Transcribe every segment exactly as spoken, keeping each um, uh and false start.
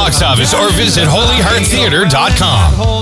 box office or visit holy heart theater dot com.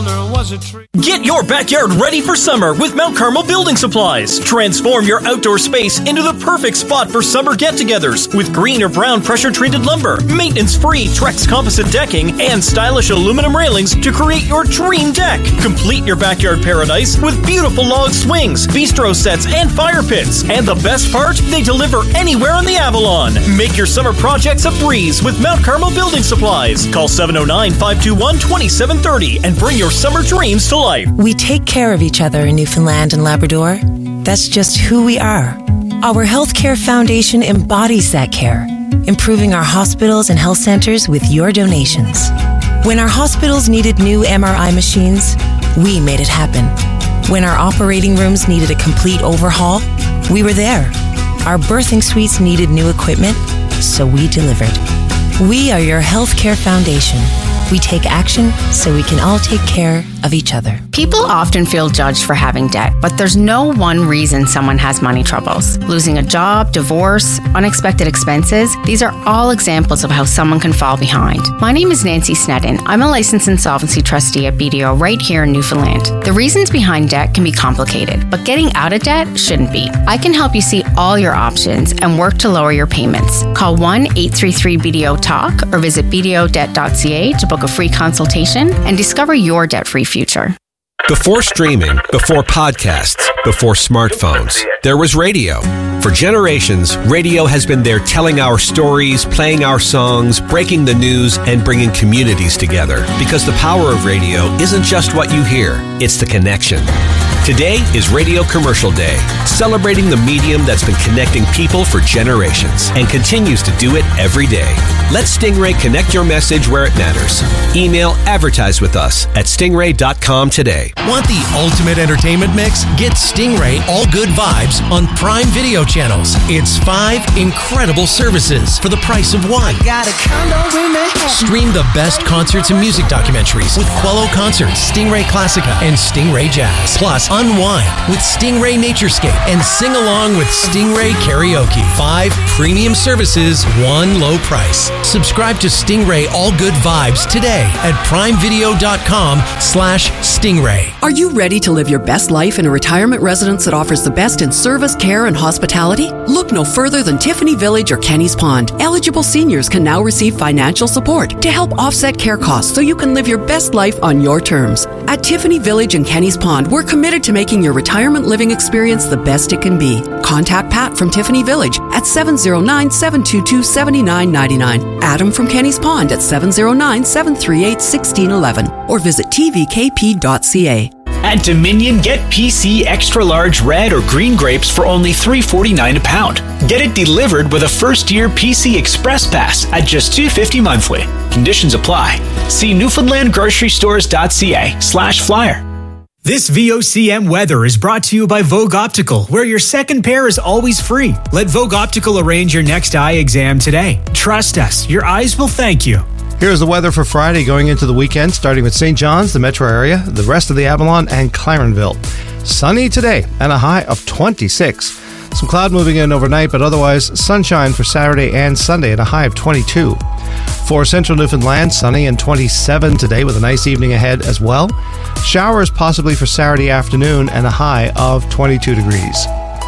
Get your backyard ready for summer with Mount Carmel Building Supplies. Transform your outdoor space into the perfect spot for summer get-togethers with green or brown pressure-treated lumber, maintenance-free Trex composite decking, and stylish aluminum railings to create your dream deck. Complete your backyard paradise with beautiful log swings, bistro sets, and fire pits. And the best part, they deliver anywhere in the Avalon. Make your summer projects a breeze with Mount Carmel Building Supplies. Call seven oh nine, five two one, two seven three oh and bring your summer dreams to life. We take care of each other in Newfoundland and Labrador. That's just who we are. Our Healthcare Foundation embodies that care, improving our hospitals and health centers with your donations. When our hospitals needed new M R I machines, we made it happen. When our operating rooms needed a complete overhaul, we were there. Our birthing suites needed new equipment, so we delivered. We are your Healthcare Foundation. We take action so we can all take care of each other. People often feel judged for having debt, but there's no one reason someone has money troubles. Losing a job, divorce, unexpected expenses, these are all examples of how someone can fall behind. My name is Nancy Snedden. I'm a licensed insolvency trustee at B D O right here in Newfoundland. The reasons behind debt can be complicated, but getting out of debt shouldn't be. I can help you see all your options and work to lower your payments. Call one eight three three B D O talk or visit b d o debt dot c a to book a free consultation and discover your debt-free future. Before streaming, before podcasts, before smartphones, there was radio. For generations, radio has been there telling our stories, playing our songs, breaking the news, and bringing communities together. Because the power of radio isn't just what you hear, it's the connection. Today is Radio Commercial Day, celebrating the medium that's been connecting people for generations and continues to do it every day. Let Stingray connect your message where it matters. Email advertise with us at stingray dot com today. Want the ultimate entertainment mix? Get Stingray All Good Vibes on Prime Video channels. It's five incredible services for the price of one. Got a condo in Manhattan. Stream the best concerts and music documentaries with Quello Concerts, Stingray Classica, and Stingray Jazz. Plus, unwind with Stingray Naturescape and sing along with Stingray Karaoke. Five premium services, one low price. Subscribe to Stingray All Good Vibes today at prime video dot com slash Stingray. Are you ready to live your best life in a retirement residence that offers the best in service, care, and hospitality? Look no further than Tiffany Village or Kenny's Pond. Eligible seniors can now receive financial support to help offset care costs so you can live your best life on your terms. At Tiffany Village and Kenny's Pond, we're committed to making your retirement living experience the best it can be. Contact Pat from Tiffany Village at seven oh nine, seven two two, seven nine nine nine, Adam from Kenny's Pond at seven oh nine, seven three eight, one six one one, or visit t v k p dot c a. At Dominion, get P C Extra Large Red or Green Grapes for only three forty-nine a pound. Get it delivered with a first-year P C Express Pass at just two fifty monthly. Conditions apply. See newfoundland grocery stores dot c a slash flyer. This V O C M weather is brought to you by Vogue Optical, where your second pair is always free. Let Vogue Optical arrange your next eye exam today. Trust us, your eyes will thank you. Here's the weather for Friday going into the weekend, starting with Saint John's, the metro area, the rest of the Avalon, and Clarenville. Sunny today and a high of twenty-six. Some cloud moving in overnight, but otherwise sunshine for Saturday and Sunday at a high of twenty-two. For central Newfoundland, sunny and twenty-seven today with a nice evening ahead as well. Showers possibly for Saturday afternoon and a high of twenty-two degrees.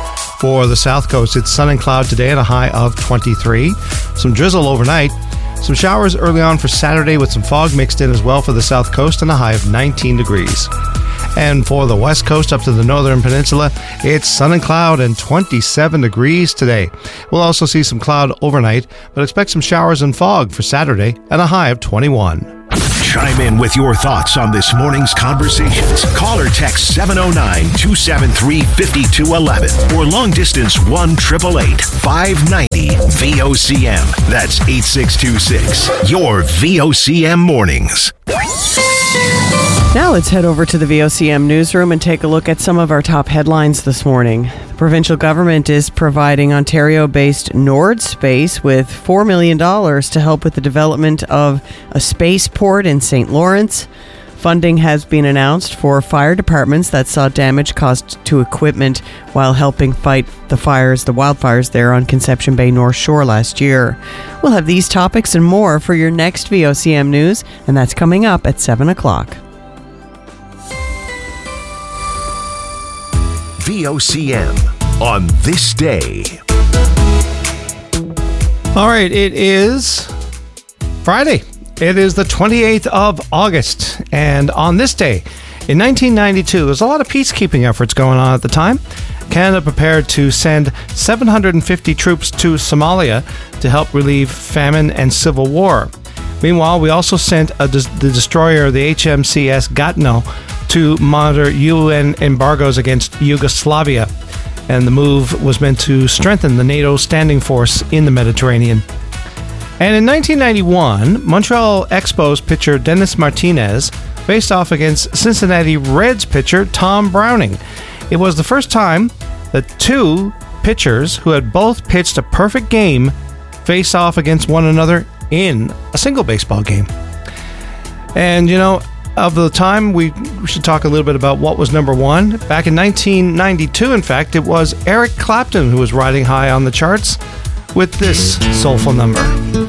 For the south coast, it's sun and cloud today and a high of twenty-three. Some drizzle overnight. Some showers early on for Saturday with some fog mixed in as well for the south coast and a high of nineteen degrees. And for the west coast up to the northern peninsula, it's sun and cloud and twenty-seven degrees today. We'll also see some cloud overnight, but expect some showers and fog for Saturday and a high of twenty-one. Chime in with your thoughts on this morning's conversations. Call or text seven oh nine, two seven three, five two one one or long distance one eight eight eight, five nine zero V O C M. That's eight six two six. Your V O C M mornings. Now let's head over to the V O C M newsroom and take a look at some of our top headlines this morning. The provincial government is providing Ontario-based Nord Space with four million dollars to help with the development of a spaceport in Saint Lawrence. Funding has been announced for fire departments that saw damage caused to equipment while helping fight the fires, the wildfires there on Conception Bay North Shore last year. We'll have these topics and more for your next V O C M News, and that's coming up at seven o'clock. V O C M on this day. All right, it is Friday. It is the twenty-eighth of August, and on this day, in nineteen ninety-two, there's a lot of peacekeeping efforts going on at the time. Canada prepared to send seven hundred fifty troops to Somalia to help relieve famine and civil war. Meanwhile, we also sent a, the destroyer, the H M C S Gatineau, to monitor U N embargoes against Yugoslavia, and the move was meant to strengthen the NATO standing force in the Mediterranean. And in nineteen ninety-one, Montreal Expos pitcher Dennis Martinez faced off against Cincinnati Reds pitcher Tom Browning. It was the first time that two pitchers who had both pitched a perfect game faced off against one another in a single baseball game. And, you know, of the time, we, we should talk a little bit about what was number one. Back in nineteen ninety-two, in fact, it was Eric Clapton who was riding high on the charts with this soulful number.